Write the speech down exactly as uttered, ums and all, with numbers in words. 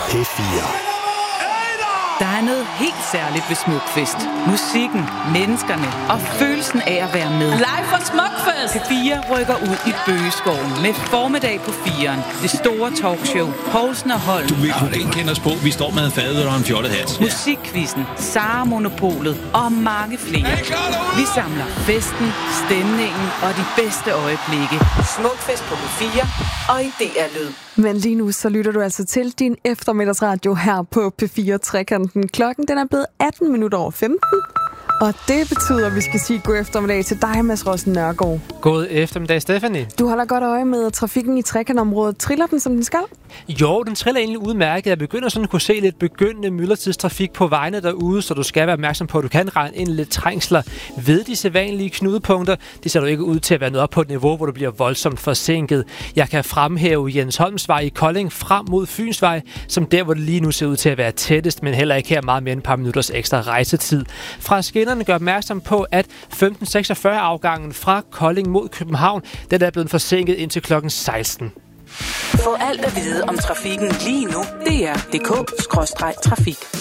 P fire. Der er noget helt særligt ved Smukfest. Musikken, menneskerne og følelsen af at være med. Live fra Smukfest! P fire rykker ud i Bøgeskoven med formiddag på firen. Det store talkshow, Poulsen og Holm. Du vil kunne genkende os på, vi står med en fadøl og en fjollet hat. Musikquizzen, Sara Monopolet og mange flere. Vi samler festen, stemningen og de bedste øjeblikke. Smukfest på P fire og i D R-lyd. Men lige nu, så lytter du altså til din eftermiddagsradio her på P fire Trekanten. Klokken den er blevet atten minutter over femten. Og det betyder, at vi skal sige god eftermiddag til dig, Mads Rossen Nørgaard. God eftermiddag, Stephanie. Du holder godt øje med trafikken i trekantområdet. Triller den, som den skal? Jo, den triller egentlig udmærket. Jeg begynder sådan at kunne se lidt begyndende myldretidstrafik på vejene derude, så du skal være opmærksom på, at du kan regne ind lidt trængsler ved de sædvanlige knudepunkter. Det ser du ikke ud til at være noget op på et niveau, hvor du bliver voldsomt forsinket. Jeg kan fremhæve Jens Holmsvej i Kolding frem mod Fynsvej, som der, hvor det lige nu ser ud til at være tættest, men heller ikke her meget mere end et par minutters ekstra rejsetid. Fra skinnerne gør opmærksom på, at femten seksogfyrre afgangen fra Kolding mod København, den er blevet forsinket indtil klokken seksten. Få alt at vide om trafikken lige nu. D R punktum D K skråstreg trafik.